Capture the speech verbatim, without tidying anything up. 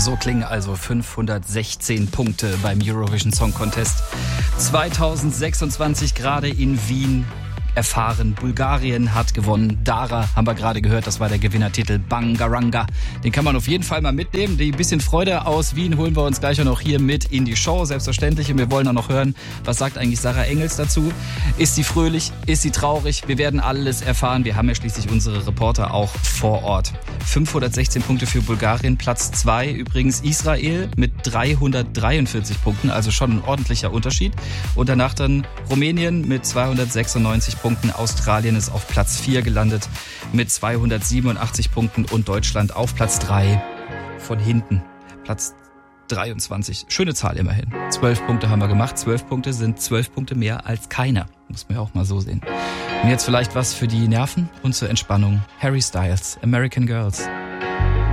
So klingen also fünfhundertsechzehn Punkte beim Eurovision Song Contest zweitausendsechsundzwanzig gerade in Wien erfahren. Bulgarien hat gewonnen. Dara haben wir gerade gehört, das war der Gewinnertitel Bangaranga. Den kann man auf jeden Fall mal mitnehmen. Die bisschen Freude aus Wien holen wir uns gleich auch noch hier mit in die Show, selbstverständlich. Und wir wollen auch noch hören, was sagt eigentlich Sarah Engels dazu? Ist sie fröhlich? Ist sie traurig? Wir werden alles erfahren. Wir haben ja schließlich unsere Reporter auch vor Ort. fünfhundertsechzehn Punkte für Bulgarien, Platz zwei übrigens Israel mit dreihundertdreiundvierzig Punkten, also schon ein ordentlicher Unterschied. Und danach dann Rumänien mit zweihundertsechsundneunzig Punkten. Australien ist auf Platz vier gelandet mit zweihundertsiebenundachtzig Punkten und Deutschland auf Platz drei von hinten. Platz dreiundzwanzig. Schöne Zahl immerhin. Zwölf Punkte haben wir gemacht. Zwölf Punkte sind zwölf Punkte mehr als keiner. Muss man ja auch mal so sehen. Und jetzt vielleicht was für die Nerven und zur Entspannung. Harry Styles, American Girls.